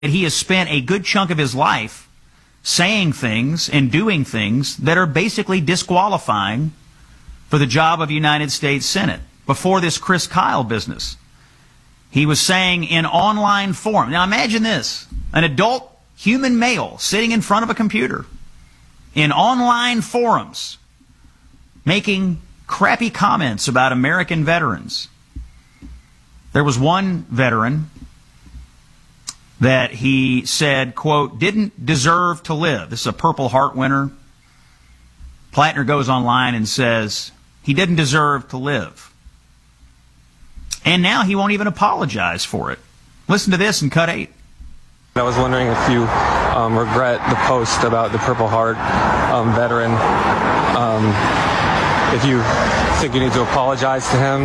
he has spent a good chunk of his life saying things and doing things that are basically disqualifying for the job of United States Senate. Before this Chris Kyle business, he was saying in online forum. Now imagine this, an adult human male sitting in front of a computer in online forums making crappy comments about American veterans. There was one veteran that he said, quote, didn't deserve to live. This is a Purple Heart winner. Plattner goes online and says he didn't deserve to live. And now he won't even apologize for it. Listen to this in Cut 8. I was wondering if you regret the post about the Purple Heart veteran. If you think you need to apologize to him.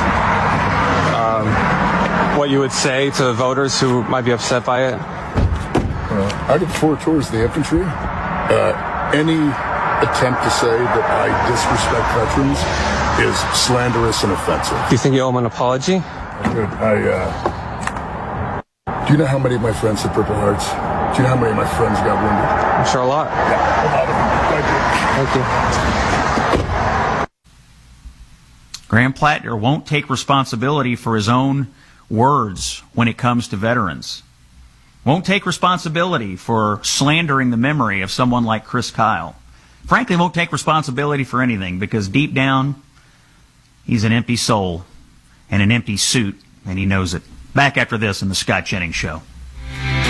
What you would say to voters who might be upset by it? I did 4 tours of the infantry. Any attempt to say that I disrespect veterans is slanderous and offensive. Do you think you owe him an apology? Do you know how many of my friends had Purple Hearts? Do you know how many of my friends got wounded? I'm sure a lot. Yeah, a lot of them. Thank you. Graham Plattner won't take responsibility for his own words when it comes to veterans. Won't take responsibility for slandering the memory of someone like Chris Kyle. Frankly, won't take responsibility for anything because deep down, he's an empty soul and an empty suit, and he knows it. Back after this in the Scott Jennings Show.